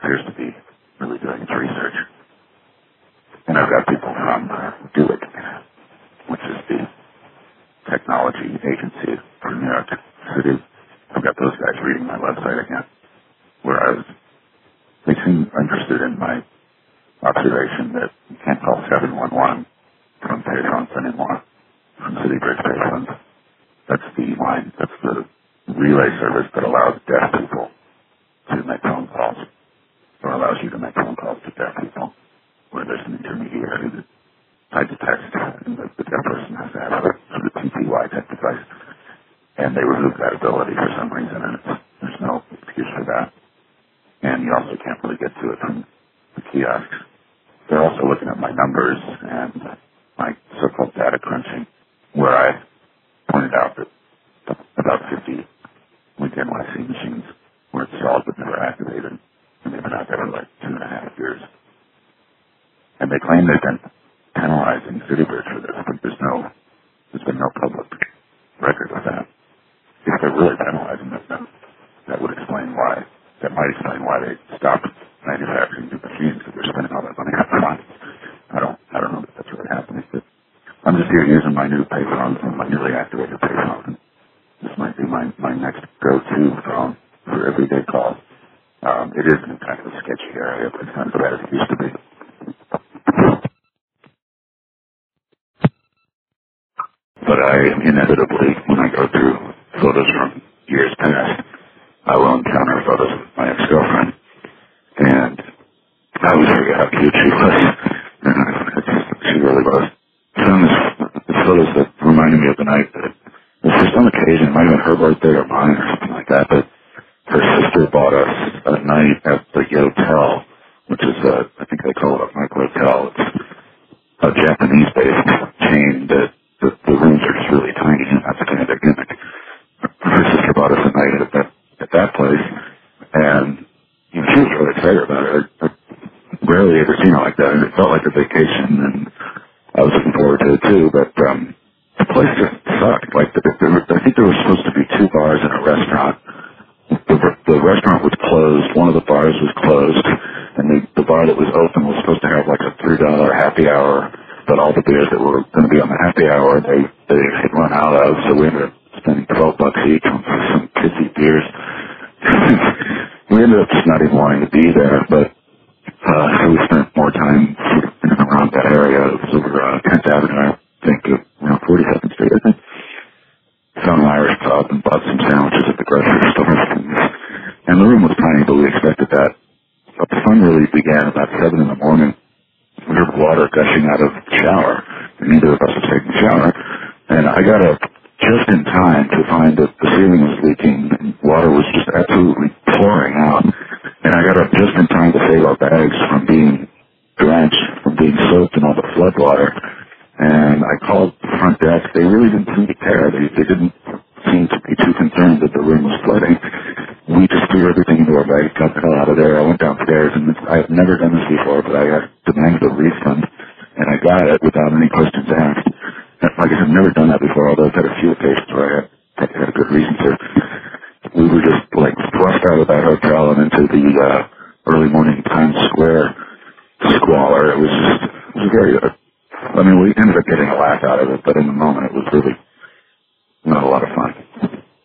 appears to be really doing its research. And I've got people from DUIC, which is the technology agency for New York City. I've got those guys reading my website again, they seem interested in my observation that you can't call 711 from payphones anymore, from City Bridge payphones. That's the line, that's the relay service that allows deaf people to make phone calls, or allows you to make phone calls to deaf people, where there's an intermediary that tied to text, and the deaf person has to have a sort of TTY type device. And they removed that ability for some reason, and there's no excuse for that. And you also can't really get to it from the kiosks. They're also looking at my numbers and my so-called data crunching, where I pointed out that about 50 weekend YC machines were installed but never activated, and they've been out there for like 2.5 years. And they claim they've been penalizing CityBridge for this, but there's been no public record of that. If they're really penalizing them, then that might explain why they stopped manufacturing new machines, because they're spending all that money up front. I don't know that that's really happening, but I'm just here using my new payphones and my newly activated payphone. This might be my next go-to phone for everyday calls. It is in kind of a sketchy area, but it's not as bad as it used to be. But I inevitably, when I go through photos from years past, I will encounter photos of my ex-girlfriend. And I always forget how cute she was. She really was. Found the photos that reminded me of the night that, for some occasion, it might have been her birthday or mine or something like that, but her sister bought us a night at the Yotel, which is I think they call it a micro-hotel. It's a Japanese-based chain that the rooms are just really tiny, and that's kind of their gimmick. Her sister bought us a night at that place, and she was really excited about it. I rarely ever seen it like that, and it felt like a vacation, and I was looking forward to it too, but the place just sucked. Like, I think there were supposed to be 2 bars and a restaurant. The restaurant was closed, one of the bars was closed, and the bar that was open was supposed to have like a $3 happy hour, but all the beers that were going to be on the happy hour, they had run out of, so we ended up spending $12 each on some pissy beers. We ended up just not even wanting to be there, but so we spent more time in and around that area. It was over 10th Avenue, I think, around 42nd Street, I think. Found an Irish pub and bought some sandwiches at the grocery store. And the room was tiny, but we expected that. But the fun really began about 7 in the morning. We heard water gushing out of the shower, and neither of us was taking a shower. And I got up just in time to find that the ceiling was leaking, and water was just absolutely pouring out. And I got up just in time to save our bags from being drenched, from being soaked in all the flood water. And I called the front desk. They really didn't seem to care. They didn't seem to be too concerned that the room was flooding. We just threw everything into our bags, got the hell out of there. I went downstairs, and I've never done this before, but I demanded a refund, and I got it without any questions asked. Like I said, I've never done that before, although I've had a few occasions where I had a good reason to. We were just, like, thrust out of that hotel and into the early morning time